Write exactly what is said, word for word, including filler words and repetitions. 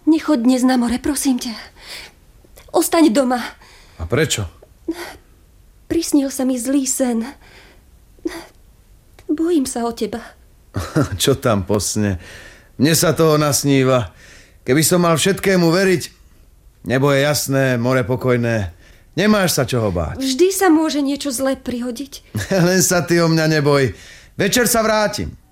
Nechoď dnes na more, prosím ťa. Ostaň doma. A prečo? Prisnil sa mi zlý sen. Bojím sa o teba. Čo tam posne? Mne sa toho nasníva. Keby som mal všetkému veriť, nebo je jasné, more pokojné. Nemáš sa čoho báť. Vždy sa môže niečo zlé prihodiť. Len sa ty o mňa neboj. Večer sa vrátim.